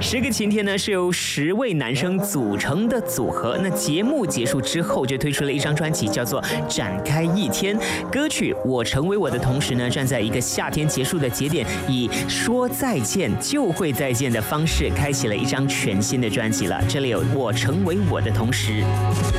10个晴天呢是由10位男生组成的组合。那节目结束之后，就推出了一张专辑，叫做《展开一天》。歌曲《我成为我的同时》呢，站在一个夏天结束的节点，以说再见就会再见的方式，开启了一张全新的专辑了。这里有《我成为我的同时》。